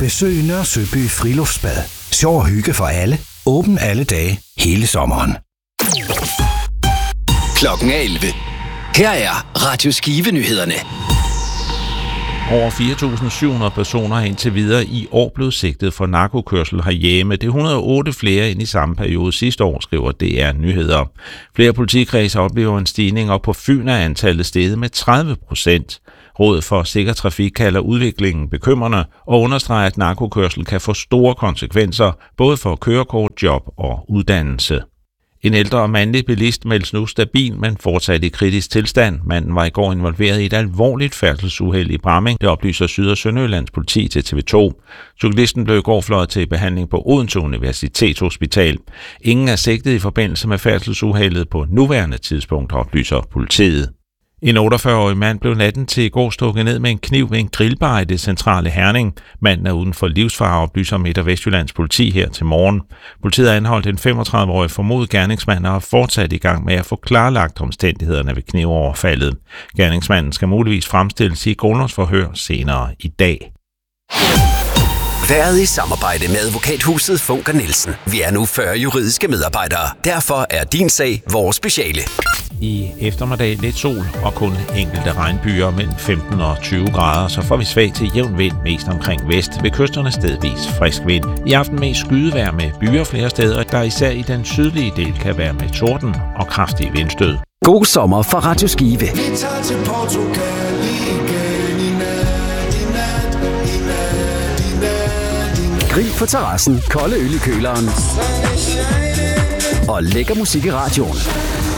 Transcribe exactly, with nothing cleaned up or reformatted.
Besøg Nørre Søby Friluftsbad. Sjov og hygge for alle. Åben alle dage, hele sommeren. Klokken er elleve. Her er Radio Skive-nyhederne. Over fire tusind syv hundrede personer er indtil videre i år blevet sigtet for narkokørsel herhjemme. Det er et hundrede og otte flere end i samme periode sidste år, skriver D R Nyheder. Flere politikredse oplever en stigning, og på Fyn er antallet steget med tredive procent. Rådet for Sikker Trafik kalder udviklingen bekymrende og understreger, at narkokørsel kan få store konsekvenser, både for kørekort, job og uddannelse. En ældre og mandlig bilist meldes nu stabil, men fortsat i kritisk tilstand. Manden var i går involveret i et alvorligt færdselsuheld i Bramming. Det oplyser Syd- og Sønderjyllands politi til T V to. Cyklisten blev i går fløjet til behandling på Odense Universitetshospital. Ingen er sigtet i forbindelse med færdselsuheldet på nuværende tidspunkt, oplyser politiet. En otteogfyrre-årig mand blev natten til i går stukket ned med en kniv ved en grillbar i det centrale Herning. Manden er uden for livsfare, oplyser Midt- og Vestjyllands politi her til morgen. Politiet har anholdt en femogtredive-årig formodet gerningsmand og er fortsat i gang med at få klarlagt omstændighederne ved knivoverfaldet. Gerningsmanden skal muligvis fremstilles i grundlovsforhør senere i dag. Været i samarbejde med advokathuset Funker Nielsen. Vi er nu fyrre juridiske medarbejdere. Derfor er din sag vores speciale. I eftermiddag lidt sol og kun enkelte regnbyer mellem femten og tyve grader, så får vi svag til jævn vind mest omkring vest. Ved kysterne stedvis frisk vind. I aften mest skydevejr med byer flere steder, der især i den sydlige del kan være med torden og kraftig vindstød. God sommer fra Radio Skive. Vi tager til Portugal igen i nat, i nat, i nat, i nat, i nat. Grill på terrassen, kolde øl i køleren og lækker musik i radioen.